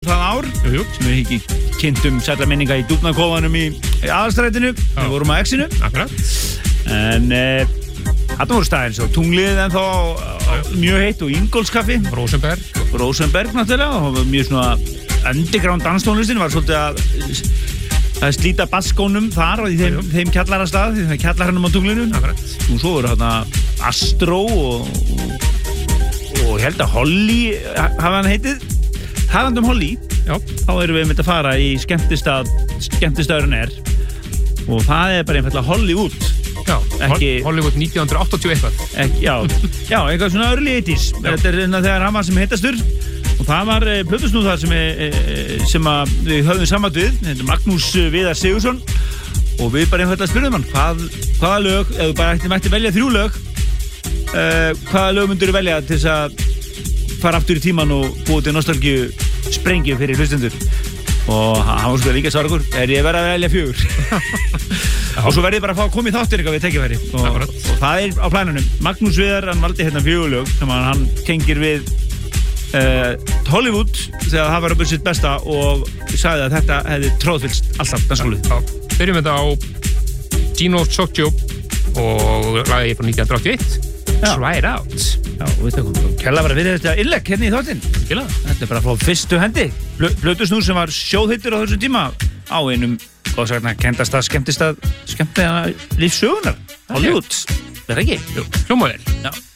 það ár sem við ekki kynntum sælla minninga í dúfnakofanum í aðalstrætinu. Við vorum á Exinu. Akkurat. En þarna voru staðir svo tunglið en þá mjög heitt og Ingólfskaffi. Rosenberg náttúrulega og mjög svona underground danstónlistin var svolítið að slíta basskónum þar og í þeim kjallarastað, því það er kjallarannum á tunglinu. Akkurat. Og svo voru þarna Astro og ég held að Holly hafa hann heitið. Talandi Holly, þá erum við að fara í skemmtistaðurinn og það er bara einfallega Hollywood. Já, Hollywood 1981 Já, eitthvað svona early 80s. Þetta er þegar hann var sem heitastur og það var plötusnúð þar sem við höfðum samband við. Þetta er Magnús Viðar Sigurðsson og við bara einfallega spurðum hann hvaða lög, ef þú bara mætti velja 3 lög, hvaða lög myndur þú velja til þess að fara aftur í tíman og búið til nostalgíu sprengju fyrir hlustendur og hann var sko líka svargur, ég verið að velja 4 og svo verði ég bara að fá að koma í þáttir eitthvað við tekifæri og það er á planunum. Magnús Viðar, hann valdi hérna 4 lög sem hann tengir við Hollywood þegar það var sitt besta og sagði að þetta hefði tróðfylgst alltaf dansskólið. Byrjum þetta á Gino Socchio og lagði ég frá 1981 Try It Out. Já, og við tökum kærlega bara fyrir þetta innlegg hérna í þáttinn. Þetta er bara frá fyrstu hendi. Plötusnúð sem var sjóðhittur á þessum tíma á einum, hvað sagna, kendastað, skemmtilega lífsögunar. Hollywood. Það er ekki? Jú, hljómaður. Já.